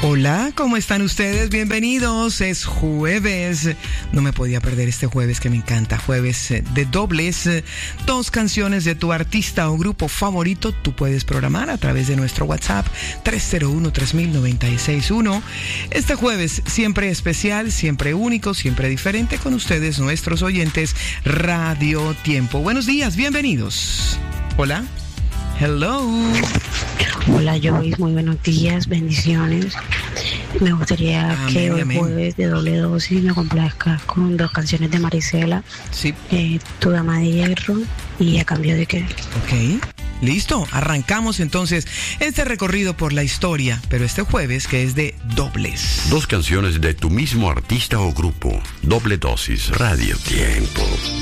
Hola, ¿cómo están ustedes? Bienvenidos, es jueves. No me podía perder este jueves que me encanta. Jueves de dobles. 2 canciones de tu artista o grupo favorito. Tú puedes programar a través de nuestro WhatsApp 301-3000-961. Este jueves siempre especial, siempre único, siempre diferente con ustedes, nuestros oyentes Radio Tiempo. Buenos días, bienvenidos. Hola. Hello. Hola Joyce, muy buenos días, bendiciones. Me gustaría que hoy jueves de doble dosis me complazcas con 2 canciones de Marisela. Sí. Tu dama de hierro y A cambio de qué. Ok. Listo, arrancamos entonces este recorrido por la historia, pero este jueves que es de dobles. 2 canciones de tu mismo artista o grupo. Doble dosis, Radio Tiempo.